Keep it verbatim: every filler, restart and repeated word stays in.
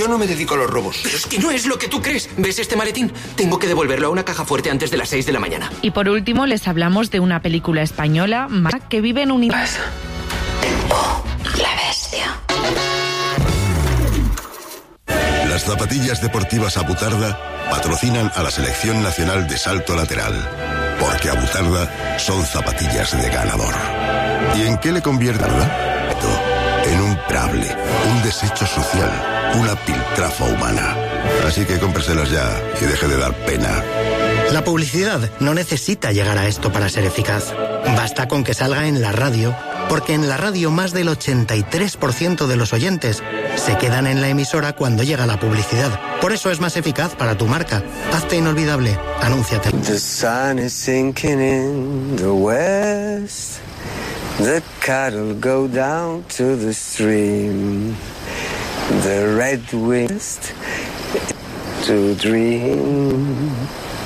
yo no me dedico a los robos. Pero es que no es lo que tú crees. ¿Ves este maletín? Tengo que devolverlo a una caja fuerte antes de las seis de la mañana. Y por último les hablamos de una película española que vive en un... Oh, la bestia. Las zapatillas deportivas Abutarda patrocinan a la Selección Nacional de Salto Lateral, porque Abutarda son zapatillas de ganador. ¿Y en qué le convierte en un trable, un desecho social, una piltrafa humana? Así que cómpreselas ya y deje de dar pena. La publicidad no necesita llegar a esto para ser eficaz. Basta con que salga en la radio, porque en la radio más del ochenta y tres por ciento de los oyentes se quedan en la emisora cuando llega la publicidad. Por eso es más eficaz para tu marca. Hazte inolvidable. Anúnciate. The sun is sinking in the west. The cattle go down to the stream. The red wings to dream.